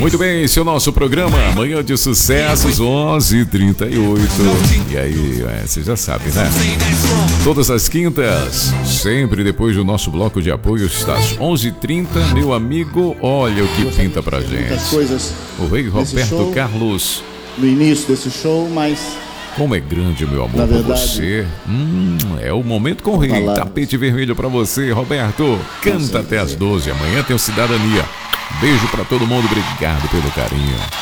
Muito bem, esse é o nosso programa Manhã de Sucessos, 11h38. E aí, você já sabe, né? Todas as quintas, sempre depois do nosso bloco de apoios, das 11h30, meu amigo, olha o que pinta pra gente. O rei Roberto Carlos. No início desse show, mas... Como é grande, meu amor, por você. É o momento com o rei. Tapete vermelho pra você, Roberto. Canta até as 12. Amanhã tem o Cidadania. Beijo pra todo mundo. Obrigado pelo carinho.